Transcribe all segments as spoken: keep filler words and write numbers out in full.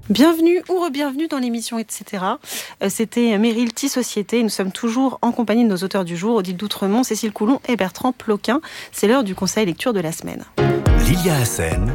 Bienvenue ou re-bienvenue dans l'émission et cetera. Euh, c'était Merilti Société. Nous sommes toujours en compagnie de nos auteurs du jour, Odile Doutremont, Cécile Coulon et Bertrand Ploquin. C'est l'heure du conseil lecture de la semaine. Lilia Hassen,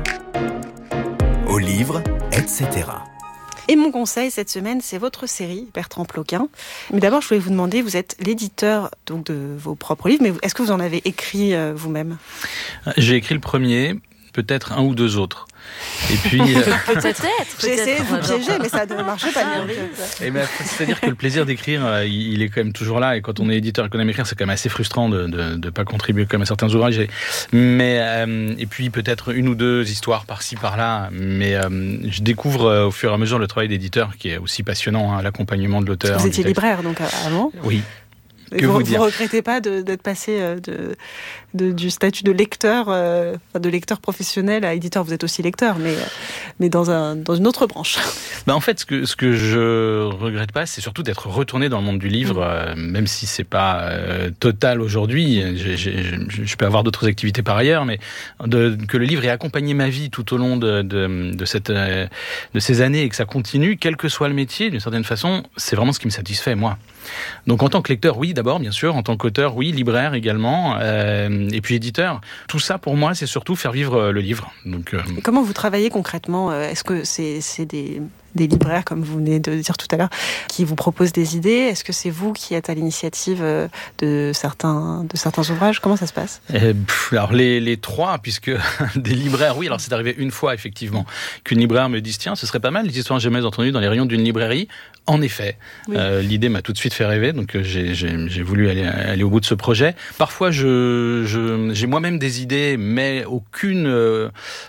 au livre, et cetera. Et mon conseil cette semaine, c'est votre série, Bertrand Ploquin. Mais d'abord, je voulais vous demander, vous êtes l'éditeur donc, de vos propres livres, mais est-ce que vous en avez écrit euh, vous-même ? J'ai écrit le premier, peut-être un ou deux autres. Et puis, euh... peut-être, j'ai essayé de vous piéger, mais ça ne marchait pas bien. Et ben, c'est-à-dire que le plaisir d'écrire, euh, il est quand même toujours là. Et quand on est éditeur et qu'on aime écrire, c'est quand même assez frustrant de de, de pas contribuer quand même à certains ouvrages. Mais euh, et puis peut-être une ou deux histoires par-ci par-là. Mais euh, je découvre euh, au fur et à mesure le travail d'éditeur, qui est aussi passionnant, hein, l'accompagnement de l'auteur. Vous étiez libraire donc avant. Oui. Que vous ne regrettez pas de, d'être passé de, de, du statut de lecteur, euh, de lecteur professionnel à éditeur. Vous êtes aussi lecteur, mais, mais dans, un, dans une autre branche. Ben en fait, ce que, ce que je regrette pas, c'est surtout d'être retourné dans le monde du livre, mmh. euh, même si c'est pas euh, total aujourd'hui. J'ai, j'ai, je peux avoir d'autres activités par ailleurs, mais de, que le livre ait accompagné ma vie tout au long de, de, de, cette, euh, de ces années et que ça continue, quel que soit le métier, d'une certaine façon, c'est vraiment ce qui me satisfait, moi. Donc en tant que lecteur, oui, d'abord, bien sûr. En tant qu'auteur, oui. Libraire également. Euh, et puis éditeur. Tout ça, pour moi, c'est surtout faire vivre le livre. Donc, euh... Et comment vous travaillez concrètement ? Est-ce que c'est, c'est des... des libraires, comme vous venez de dire tout à l'heure, qui vous proposent des idées ? Est-ce que c'est vous qui êtes à l'initiative de certains, de certains ouvrages ? Comment ça se passe ? eh, pff, Alors, les, les trois, puisque des libraires, oui, alors c'est arrivé une fois, effectivement, qu'une libraire me dise, tiens, ce serait pas mal, les histoires jamais entendues dans les rayons d'une librairie. En effet, oui. euh, l'idée m'a tout de suite fait rêver, donc j'ai, j'ai, j'ai voulu aller, aller au bout de ce projet. Parfois, je, je, j'ai moi-même des idées, mais aucune, euh,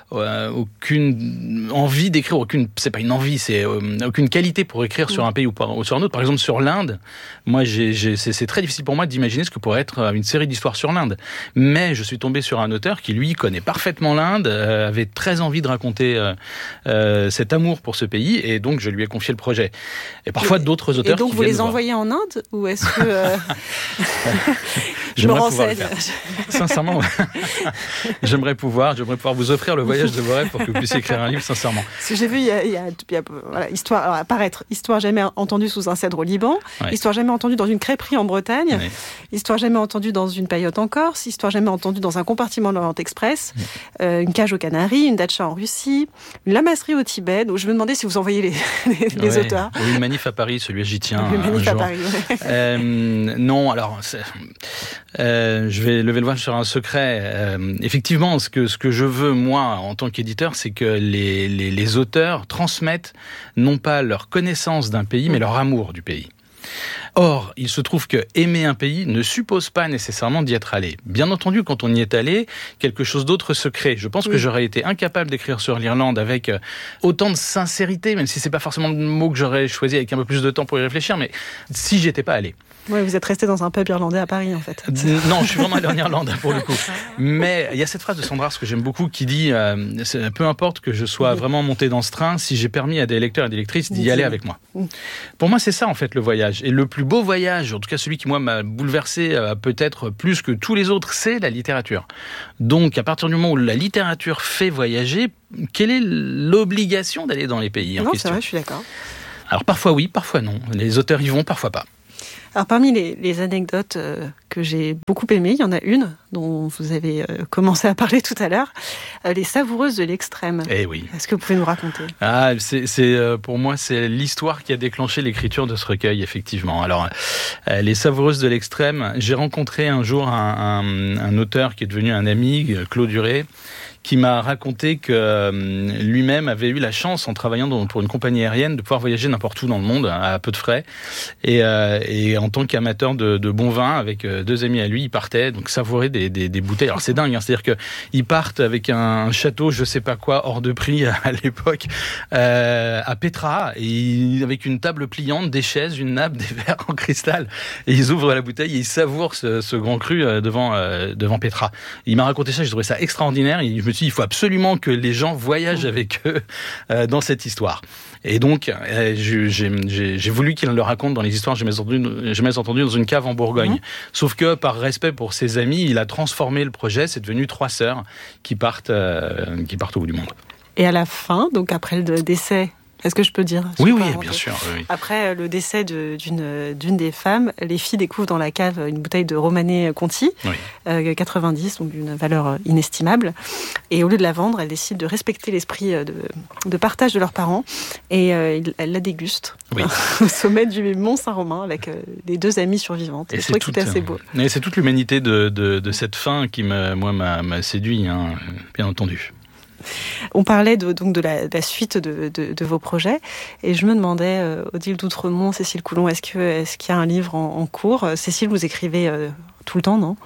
aucune envie d'écrire, aucune, c'est pas une envie, c'est Euh, aucune qualité pour écrire sur un pays ou, par, ou sur un autre. Par exemple, sur l'Inde, moi, j'ai, j'ai, c'est, c'est très difficile pour moi d'imaginer ce que pourrait être une série d'histoires sur l'Inde. Mais je suis tombé sur un auteur qui, lui, connaît parfaitement l'Inde, euh, avait très envie de raconter euh, euh, cet amour pour ce pays, et donc je lui ai confié le projet. Et parfois, et, d'autres auteurs Et donc, qui vous les voir. envoyez en Inde, ou est-ce que... Euh... je me renseigne. Sincèrement, j'aimerais pouvoir, j'aimerais pouvoir vous offrir le voyage de vos rêves pour que vous puissiez écrire un livre, sincèrement. Ce que j'ai vu, il y a, il y a, il y a voilà, histoire, alors, apparaître, histoire jamais entendue sous un cèdre au Liban, ouais. Histoire jamais entendue dans une crêperie en Bretagne, ouais. Histoire jamais entendue dans une paillote en Corse, histoire jamais entendue dans un compartiment de l'Orient Express, ouais. euh, une cage aux Canaries, une datcha en Russie, une lamasserie au Tibet. Donc je me demandais si vous envoyez les, les, les ouais. auteurs. Ou une manif à Paris, celui-là j'y tiens. Une manif un à jour. Paris, ouais. euh, Non, alors... Euh, je vais lever le voile sur un secret. Euh, effectivement, ce que ce que je veux moi en tant qu'éditeur, c'est que les les, les auteurs transmettent non pas leur connaissance d'un pays, mais leur amour du pays. Or, il se trouve que aimer un pays ne suppose pas nécessairement d'y être allé. Bien entendu, quand on y est allé, quelque chose d'autre se crée. Je pense oui. que j'aurais été incapable d'écrire sur l'Irlande avec autant de sincérité, même si c'est pas forcément le mot que j'aurais choisi avec un peu plus de temps pour y réfléchir, mais si j'y étais pas allé. Oui, vous êtes resté dans un pub irlandais à Paris, en fait. Non, je suis vraiment allé en Irlande, pour le coup. Mais il y a cette phrase de Sandra, ce que j'aime beaucoup, qui dit euh, peu importe que je sois oui. vraiment monté dans ce train, si j'ai permis à des lecteurs et des lectrices d'y oui. aller avec moi. Oui. Pour moi, c'est ça, en fait, le voyage. Et le plus beau voyage, en tout cas celui qui, moi, m'a bouleversé euh, peut-être plus que tous les autres, c'est la littérature. Donc, à partir du moment où la littérature fait voyager, quelle est l'obligation d'aller dans les pays en non, question ? C'est vrai, je suis d'accord. Alors, parfois oui, parfois non. Les auteurs y vont, parfois pas. Alors, parmi les, les anecdotes euh, que j'ai beaucoup aimées, il y en a une dont vous avez euh, commencé à parler tout à l'heure, euh, les savoureuses de l'extrême. Eh oui. Est-ce que vous pouvez nous raconter ? Ah, c'est, c'est euh, pour moi, c'est l'histoire qui a déclenché l'écriture de ce recueil, effectivement. Alors, euh, les savoureuses de l'extrême, j'ai rencontré un jour un, un, un auteur qui est devenu un ami, Claude Duré, qui m'a raconté que euh, lui-même avait eu la chance, en travaillant dans, pour une compagnie aérienne, de pouvoir voyager n'importe où dans le monde, à peu de frais. Et, euh, et en tant qu'amateur de, de bon vin, avec euh, deux amis à lui, il partait donc savourer des, des, des bouteilles. Alors c'est dingue, hein, c'est-à-dire qu'ils partent avec un château, je sais pas quoi, hors de prix à, à l'époque, euh, à Petra, et avec une table pliante, des chaises, une nappe, des verres en cristal. Et ils ouvrent la bouteille et ils savourent ce, ce grand cru euh, devant, euh, devant Petra. Il m'a raconté ça, j'ai trouvé ça extraordinaire. Et je me il faut absolument que les gens voyagent avec eux euh, dans cette histoire. Et donc, euh, j'ai, j'ai, j'ai voulu qu'il le raconte dans les histoires jamais entendues, jamais entendues dans une cave en Bourgogne. Mmh. Sauf que, par respect pour ses amis, il a transformé le projet. C'est devenu trois sœurs qui partent, euh, qui partent au bout du monde. Et à la fin, donc après le décès Est-ce que je peux dire? Oui, oui, bien sûr. Oui. Après le décès de, d'une, d'une des femmes, les filles découvrent dans la cave une bouteille de Romanée Conti, oui. euh, quatre-vingt-dix, donc d'une valeur inestimable. Et au lieu de la vendre, elles décident de respecter l'esprit de, de partage de leurs parents. Et euh, elles la dégustent oui. au sommet du Mont Saint-Romain avec euh, les deux amies survivantes. Et je trouvais que c'était assez beau. Et c'est toute l'humanité de, de, de cette fin qui, m'a, moi, m'a, m'a séduit, hein, bien entendu. On parlait de, donc de la, de la suite de, de, de vos projets et je me demandais, euh, Odile d'Outremont, Cécile Coulon, est-ce, que, est-ce qu'il y a un livre en, en cours? Cécile, vous écrivez euh, tout le temps, non?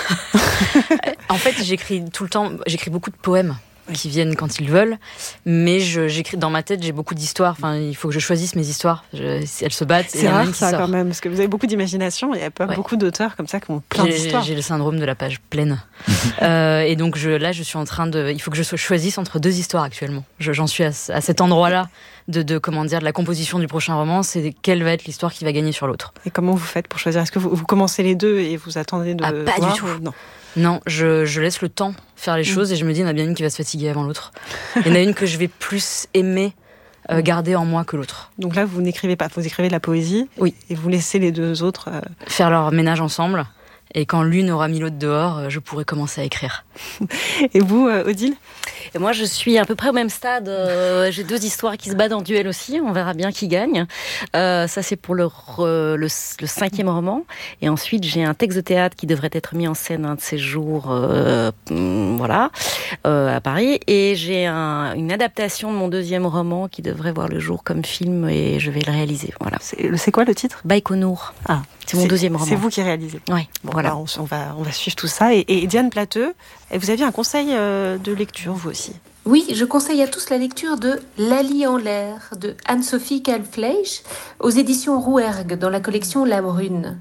En fait, j'écris tout le temps, j'écris beaucoup de poèmes. Qui viennent quand ils veulent, mais je, j'écris dans ma tête, j'ai beaucoup d'histoires. Enfin, il faut que je choisisse mes histoires. Je, elles se battent. C'est et rare ça sort. Quand même, parce que vous avez beaucoup d'imagination. Il y a pas ouais. beaucoup d'auteurs comme ça qui ont plein j'ai, d'histoires. J'ai le syndrome de la page pleine. euh, et donc je, là, je suis en train de. Il faut que je choisisse entre deux histoires actuellement. Je, j'en suis à, à cet endroit-là de, de comment dire de la composition du prochain roman. C'est quelle va être l'histoire qui va gagner sur l'autre. Et comment vous faites pour choisir? Est-ce que vous, vous commencez les deux et vous attendez de ah, pas voir, du tout. Ou... Non. Non, je, je laisse le temps faire les mmh. choses et je me dis, il y en a bien une qui va se fatiguer avant l'autre. Il y en a une que je vais plus aimer euh, garder en moi que l'autre. Donc là, vous n'écrivez pas, vous écrivez de la poésie oui. et vous laissez les deux autres... Euh... faire leur ménage ensemble. Et quand l'une aura mis l'autre dehors, je pourrai commencer à écrire. Et vous, euh, Odile? Et moi, je suis à peu près au même stade. Euh, j'ai deux histoires qui se battent en duel aussi. On verra bien qui gagne. Euh, ça, c'est pour le, le, le cinquième roman. Et ensuite, j'ai un texte de théâtre qui devrait être mis en scène un de ces jours, euh, voilà, euh, à Paris. Et j'ai un, une adaptation de mon deuxième roman qui devrait voir le jour comme film et je vais le réaliser. Voilà. C'est, c'est quoi le titre? Baïkonour. Ah. C'est mon c'est, deuxième roman. C'est vous qui réalisez. Oui. Bon, voilà. Bah, on, on, va, on va suivre tout ça. Et, et Diane Plateux, vous aviez un conseil de lecture, vous aussi? Oui, je conseille à tous la lecture de Lali en l'air de Anne-Sophie Kalfleisch aux éditions Rouergue dans la collection La Brune.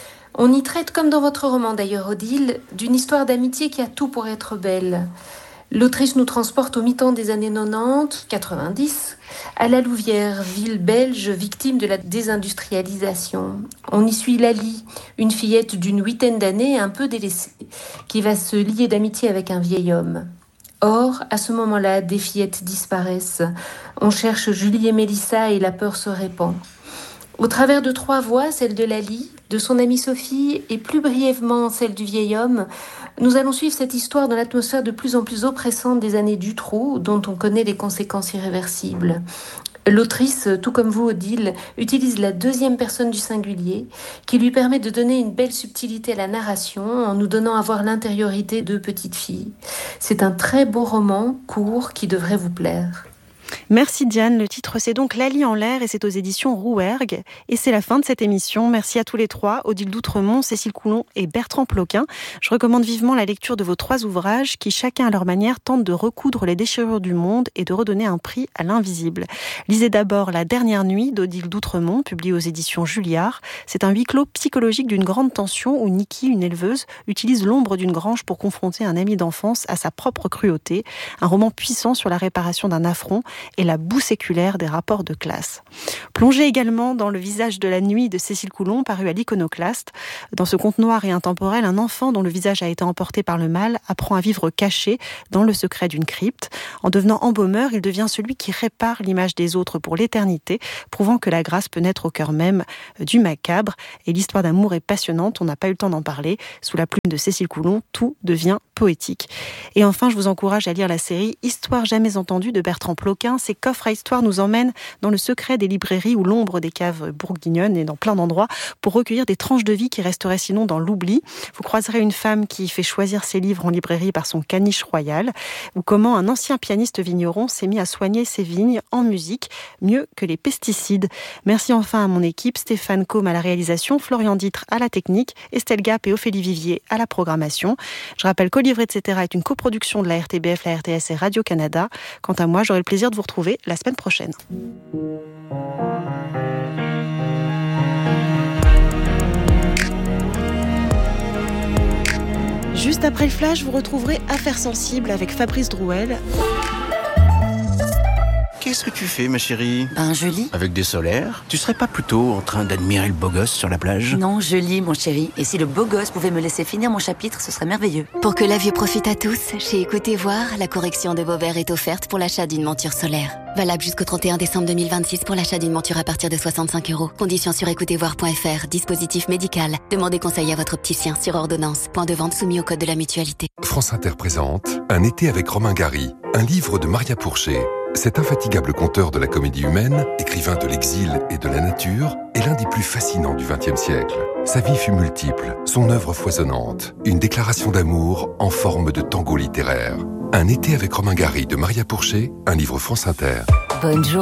On y traite, comme dans votre roman d'ailleurs, Odile, d'une histoire d'amitié qui a tout pour être belle. L'autrice nous transporte au mi-temps des années quatre-vingt-dix quatre-vingt-dix, à La Louvière, ville belge victime de la désindustrialisation. On y suit Lali, une fillette d'une huitaine d'années un peu délaissée, qui va se lier d'amitié avec un vieil homme. Or, à ce moment-là, des fillettes disparaissent. On cherche Julie et Mélissa et la peur se répand. Au travers de trois voix, celle de Lali, de son amie Sophie et plus brièvement celle du vieil homme, nous allons suivre cette histoire dans l'atmosphère de plus en plus oppressante des années Dutroux, dont on connaît les conséquences irréversibles. L'autrice, tout comme vous, Odile, utilise la deuxième personne du singulier, qui lui permet de donner une belle subtilité à la narration en nous donnant à voir l'intériorité de petites filles. C'est un très beau roman, court, qui devrait vous plaire. Merci Diane, le titre c'est donc Lali en l'air et c'est aux éditions Rouergue. Et c'est la fin de cette émission. Merci à tous les trois, Odile d'Outremont, Cécile Coulon et Bertrand Ploquin. Je recommande vivement la lecture de vos trois ouvrages qui, chacun à leur manière, tentent de recoudre les déchirures du monde et de redonner un prix à l'invisible. Lisez d'abord La dernière nuit d'Odile d'Outremont, publié aux éditions Julliard. C'est un huis clos psychologique d'une grande tension où Niki, une éleveuse, utilise l'ombre d'une grange pour confronter un ami d'enfance à sa propre cruauté. Un roman puissant sur la réparation d'un affront et la boue séculaire des rapports de classe. Plongez également dans Le visage de la nuit de Cécile Coulon, paru à l'Iconoclaste. Dans ce conte noir et intemporel, un enfant dont le visage a été emporté par le mal apprend à vivre caché dans le secret d'une crypte. En devenant embaumeur, il devient celui qui répare l'image des autres pour l'éternité, prouvant que la grâce peut naître au cœur même du macabre. Et l'histoire d'amour est passionnante, on n'a pas eu le temps d'en parler. Sous la plume de Cécile Coulon, tout devient poétique. Et enfin, je vous encourage à lire la série Histoire jamais entendue de Bertrand Ploquin. Ces coffres à histoire nous emmènent dans le secret des librairies ou l'ombre des caves bourguignonnes et dans plein d'endroits pour recueillir des tranches de vie qui resteraient sinon dans l'oubli. Vous croiserez une femme qui fait choisir ses livres en librairie par son caniche royal ou comment un ancien pianiste vigneron s'est mis à soigner ses vignes en musique mieux que les pesticides. Merci enfin à mon équipe, Stéphane Combe à la réalisation, Florian Ditre à la technique, Estelle Gap et Ophélie Vivier à la programmation. Je rappelle qu'Olivre, et cetera est une coproduction de la R T B F, la R T S et Radio-Canada. Quant à moi, j'aurai le plaisir de vous retrouver la semaine prochaine. Juste après le flash, vous retrouverez Affaires sensibles avec Fabrice Drouel. Qu'est-ce que tu fais, ma chérie? Ben, je lis. Avec des solaires? Tu serais pas plutôt en train d'admirer le beau gosse sur la plage? Non, je lis, mon chéri. Et si le beau gosse pouvait me laisser finir mon chapitre, ce serait merveilleux. Pour que la vue profite à tous, chez Écoutez Voir, la correction de vos verres est offerte pour l'achat d'une monture solaire. Valable jusqu'au trente et un décembre deux mille vingt-six pour l'achat d'une monture à partir de soixante-cinq euros. Conditions sur écoutez voir point f r. Dispositif médical. Demandez conseil à votre opticien sur ordonnance. Point de vente soumis au code de la mutualité. France Inter présente Un été avec Romain Gary, un livre de Maria Pourchet. Cet infatigable conteur de la comédie humaine, écrivain de l'exil et de la nature, est l'un des plus fascinants du vingtième siècle. Sa vie fut multiple, son œuvre foisonnante, une déclaration d'amour en forme de tango littéraire. Un été avec Romain Gary de Maria Pourchet, un livre France Inter. Bonne journée.